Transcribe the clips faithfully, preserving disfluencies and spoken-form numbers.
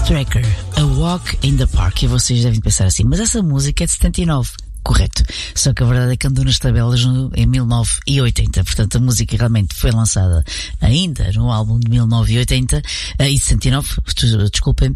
Tracker, A Walk in the Park. E vocês devem pensar assim, mas essa música é de setenta e nove. Correto. Só que a verdade é que andou nas tabelas no, em mil novecentos e oitenta. Portanto, a música realmente foi lançada ainda no álbum de mil novecentos e oitenta uh, e sessenta e nove, desculpem-me,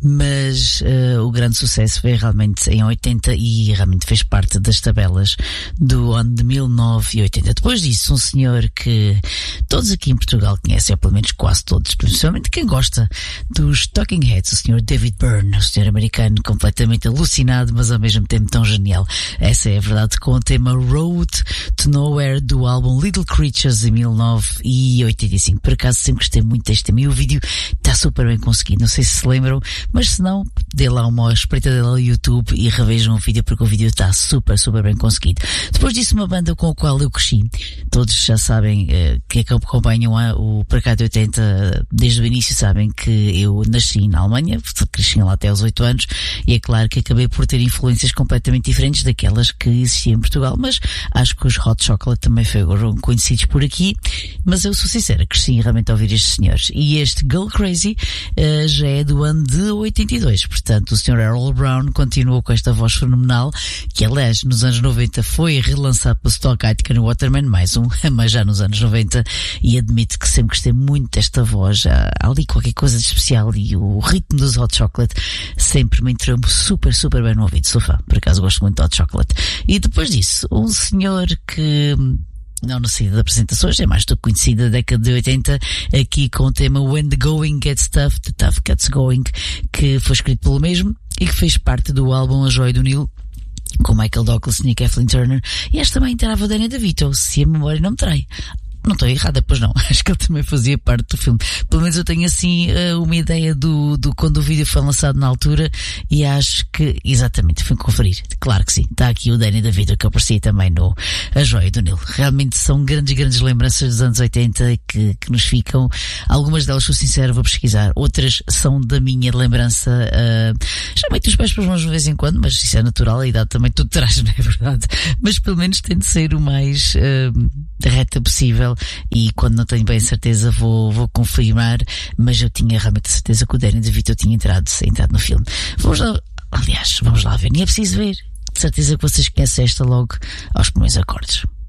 mas uh, o grande sucesso foi realmente em oitenta e realmente fez parte das tabelas do ano de mil novecentos e oitenta. Depois disso, um senhor que todos aqui em Portugal conhecem, ou pelo menos quase todos, principalmente quem gosta dos Talking Heads, o senhor David Byrne, o senhor americano completamente alucinado, mas ao mesmo tempo tão genial. Essa é a verdade, com o tema Road to Nowhere do álbum Little Creatures em mil novecentos e oitenta e cinco. Por acaso sempre gostei muito deste tema e o vídeo está super bem conseguido. Não sei se se lembram, mas se não, dê lá uma espreitadela no YouTube e revejam o vídeo, porque o vídeo está super, super bem conseguido. Depois disso, uma banda com a qual eu cresci. Todos já sabem, eh, que acompanham a, o Para Cá de oitenta desde o início, sabem que eu nasci na Alemanha, cresci lá até aos oito anos, e é claro que acabei por ter influências completamente diferentes daquelas que existiam em Portugal, mas acho que os Hot Chocolate também foram conhecidos por aqui, mas eu sou sincera, cresci realmente a ouvir estes senhores. E este Girl Crazy uh, já é do ano de oitenta e dois, portanto o senhor Harold Brown continuou com esta voz fenomenal, que aliás nos anos noventa foi relançado pelo Stock Aitken Waterman, mais um, mas já nos anos noventa, e admito que sempre gostei muito desta voz. Há ali qualquer coisa de especial e o ritmo dos Hot Chocolate sempre me entrou super, super bem no ouvido. Sou fã, por acaso gosto muito de Hot Chocolate. E depois disso, um senhor que não necessita de apresentações, é mais do que conhecido da década de oitenta, aqui com o tema When the Going Gets Tough, The Tough Gets Going, que foi escrito pelo mesmo e que fez parte do álbum A Joia do Nilo, com Michael Douglas e Kathleen Turner, e esta também inteirava o Danny DeVito, se a memória não me trai. Não estou errada, pois não. Acho que ele também fazia parte do filme. Pelo menos eu tenho assim uma ideia do, do quando o vídeo foi lançado na altura, e acho que, exatamente, fui conferir. Claro que sim. Está aqui o Danny DeVito, que aparecia também no A Joia do Nilo. Realmente são grandes, grandes lembranças dos anos oitenta que, que nos ficam. Algumas delas, sou sincero, vou pesquisar. Outras são da minha lembrança. Uh, já meto os pés para as mãos de vez em quando, mas isso é natural. A idade também tudo traz, não é verdade? Mas pelo menos tento ser o mais uh, reta possível. E quando não tenho bem certeza vou, vou confirmar, mas eu tinha realmente certeza que o Danny DeVito tinha entrado, entrado no filme. Vamos lá, aliás, vamos lá ver, nem é preciso ver, de certeza que vocês conhecem esta logo aos primeiros acordes.